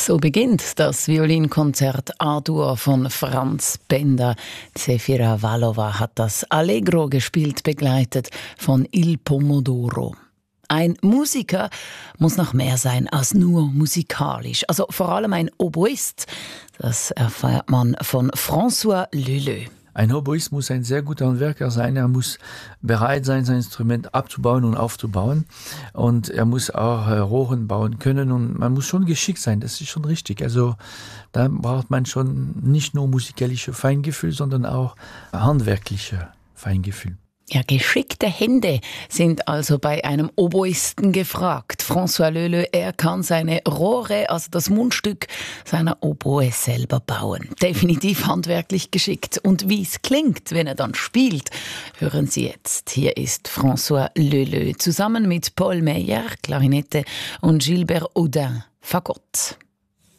So beginnt das Violinkonzert A-Dur von Franz Benda. Zefira Vallova hat das Allegro gespielt, begleitet von Il Pomodoro. Ein Musiker muss noch mehr sein als nur musikalisch. Also vor allem ein Oboist. Das erfährt man von François Leleux. Ein Oboist muss ein sehr guter Handwerker sein. Er muss bereit sein, sein Instrument abzubauen und aufzubauen. Und er muss auch Rohren bauen können. Und man muss schon geschickt sein, das ist schon richtig. Also da braucht man schon nicht nur musikalische Feingefühl, sondern auch handwerkliche Feingefühl. Ja, geschickte Hände sind also bei einem Oboisten gefragt. François Leleux, er kann seine Rohre, also das Mundstück seiner Oboe selber bauen. Definitiv handwerklich geschickt. Und wie es klingt, wenn er dann spielt, hören Sie jetzt. Hier ist François Leleux zusammen mit Paul Meyer, Klarinette, und Gilbert Audin, Fagott.